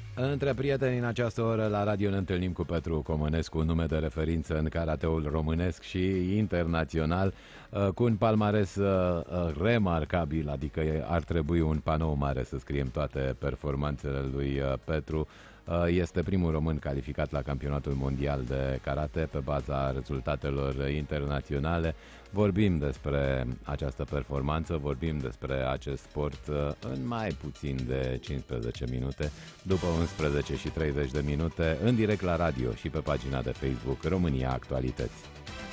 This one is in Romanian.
Între prieteni, în această oră la radio ne întâlnim cu Petru Comănescu, un nume de referință în karateul românesc și internațional, cu un palmares remarcabil, adică ar trebui un panou mare să scriem toate performanțele lui Petru. Este primul român calificat la campionatul mondial de karate pe baza rezultatelor internaționale. Vorbim despre această performanță, vorbim despre acest sport în mai puțin de 15 minute, după 11 și 30 de minute, în direct la radio și pe pagina de Facebook România Actualități.